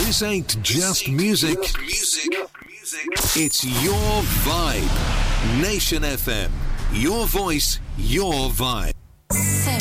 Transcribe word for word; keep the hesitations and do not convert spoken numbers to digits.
This ain't just music. It's your vibe. Nation F M. Your voice, your vibe.